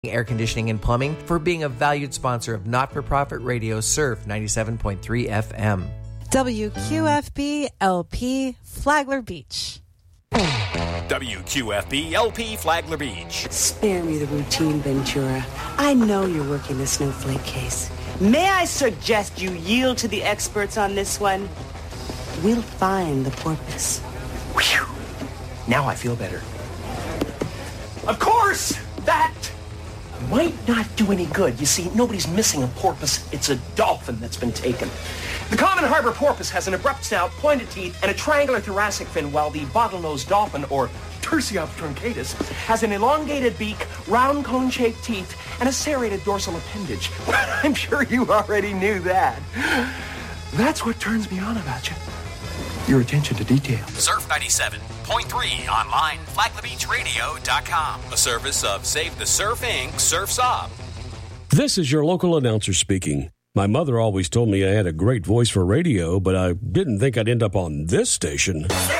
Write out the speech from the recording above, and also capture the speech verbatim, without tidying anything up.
Air Conditioning and Plumbing for being a valued sponsor of not-for-profit radio Surf ninety-seven point three F M. W Q F B L P Flagler Beach. W Q F B L P Flagler Beach. Spare me the routine, Ventura. I know you're working the snowflake case. May I suggest you yield to the experts on this one? We'll find the porpoise. Whew. Now I feel better. Of course, that might not do any good. You see, nobody's missing a porpoise. It's a dolphin that's been taken. The common harbor porpoise has an abrupt snout, pointed teeth, and a triangular thoracic fin, while the bottlenose dolphin, or Tursiops truncatus, has an elongated beak, round cone-shaped teeth, and a serrated dorsal appendage. I'm sure you already knew that. That's what turns me on about you. Your attention to detail. Surf ninety-seven point three online, flagler beach radio dot com. A service of Save the Surf Incorporated. Surf's Up. This is your local announcer speaking. My mother always told me I had a great voice for radio, but I didn't think I'd end up on this station.